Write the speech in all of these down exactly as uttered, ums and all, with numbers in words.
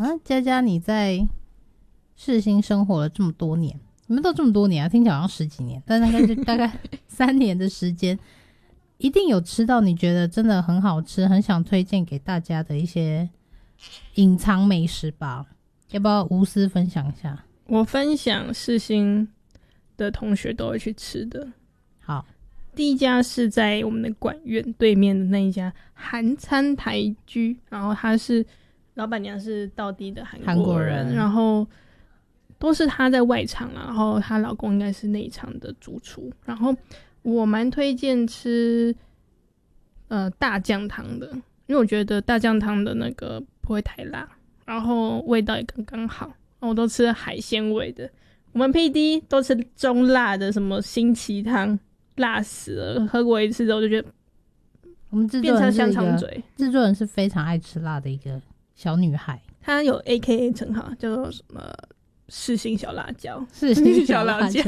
啊，佳佳你在世新生活了这么多年，你们都这么多年啊，听起来好像十几年，但大概就大概三年的时间，一定有吃到你觉得真的很好吃，很想推荐给大家的一些隐藏美食吧？要不要无私分享一下？ 我分享世新的同学都会去吃的。 好， 第一家是在我们的管院对面的那一家韩餐台居，然后他是老板娘是道地的韩国人， 韩国人然后都是她在外场，然后她老公应该是内场的主厨。然后我蛮推荐吃呃大酱汤的，因为我觉得大酱汤的那个不会太辣，然后味道也刚刚好。我都吃海鲜味的，我们 P D 都吃中辣的，什么新奇汤辣死了，喝过一次之后就觉得我们制作变成人是一个香肠嘴。 制作人是非常爱吃辣的一个小女孩， 她有 A K A 称号叫做什么世新小辣椒， 世新小辣椒。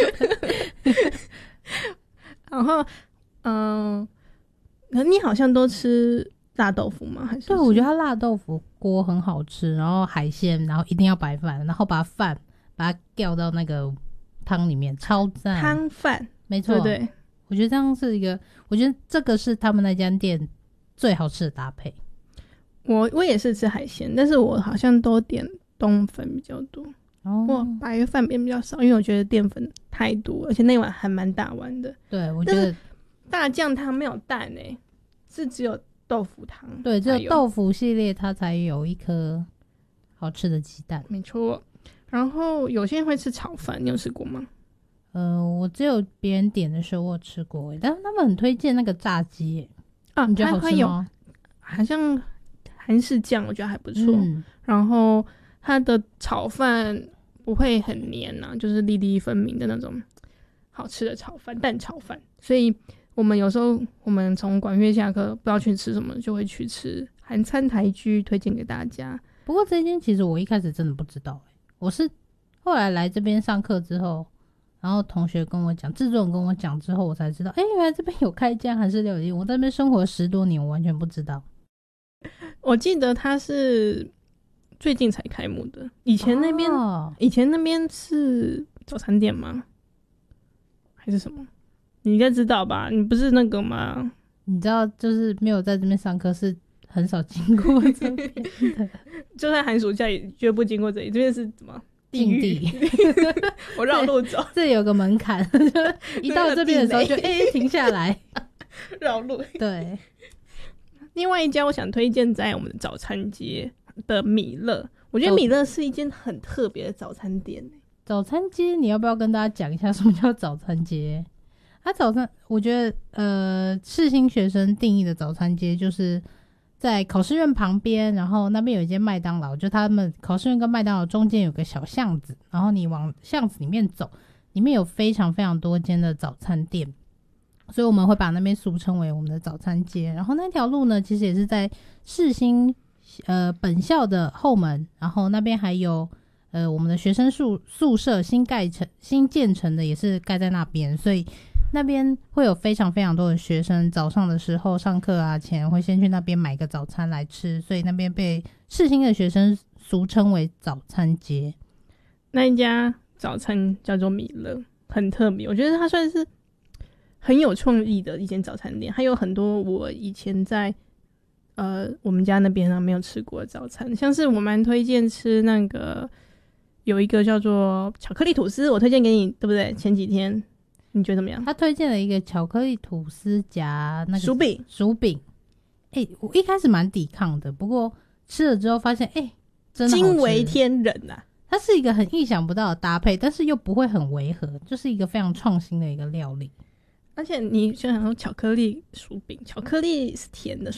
然后，嗯、呃，你好像都吃辣豆腐吗？还是？ 对，我觉得它辣豆腐锅很好吃，然后海鲜，然后一定要白饭，然后把饭把它吊到那个汤里面，超赞。 汤饭， 没错， 对对， 我觉得这样是一个，我觉得这个是他们那间店最好吃的搭配。 我我也是吃海鲜，但是我好像都点冬粉比较多， 哦， 我白饭变比较少，因为我觉得淀粉太多，而且那碗还蛮大碗的。 对，我觉得大酱汤没有蛋诶、欸，是只有豆腐汤。 对，只有豆腐系列它才有一颗好吃的鸡蛋。 没错。然后有些人会吃炒饭，你有吃过吗？ 呃，我只有别人点的时候我有吃过耶，但是他们很推荐那个炸鸡耶。 啊， 你觉得好吃吗？ 好像韩式酱，我觉得还不错。 嗯， 然后它的炒饭不会很黏啊，就是粒粒分明的那种好吃的炒饭，蛋炒饭。所以我们有时候我们从管乐下课不知道去吃什么，就会去吃韩餐台居，推荐给大家。 不过这间其实我一开始真的不知道耶，我是后来来这边上课之后，然后同学跟我讲，制作人跟我讲之后，我才知道，哎、欸，原来这边有开一家韩式料理店。我在那边生活十多年，我完全不知道。 我记得它是最近才开幕的，以前那边、 哦、 以前那边是早餐店吗？还是什么？你应该知道吧？你不是那个吗？ 你知道，就是没有在这边上课，是很少经过这边的。 就算寒暑假也绝不经过这里，这边是什么？ 禁地。 我绕路走， 这有个门槛，一到这边的时候就哎、欸、停下来绕路。 对， 另外一家我想推荐在我们的早餐街的米勒，我觉得米勒是一间很特别的早餐店。 早餐街你要不要跟大家讲一下什么叫早餐街？它早餐我觉得呃世新学生定义的早餐街就是在考试院旁边，然后那边有一间麦当劳，就他们考试院跟麦当劳中间有个小巷子，然后你往巷子里面走，里面有非常非常多间的早餐店，所以我们会把那边俗称为我们的早餐街。然后那条路呢其实也是在世新呃本校的后门，然后那边还有呃我们的学生宿宿舍新盖成新建成的也是盖在那边，所以那边会有非常非常多的学生早上的时候上课啊前会先去那边买个早餐来吃，所以那边被世新的学生俗称为早餐街。 那一家早餐叫做米勒，很特别，我觉得它算是很有创意的一间早餐店，还有很多我以前在呃我们家那边啊没有吃过的早餐，像是我蛮推荐吃那个有一个叫做巧克力吐司，我推荐给你，对不对？前几天你觉得怎么样？ 他推荐了一个巧克力吐司夹那个薯饼， 薯饼，哎、欸，我一开始蛮抵抗的，不过吃了之后发现，哎、欸，真的好吃， 惊为天人啊！ 它是一个很意想不到的搭配，但是又不会很违和，就是一个非常创新的一个料理。 而且你想想说巧克力薯饼，巧克力是甜的，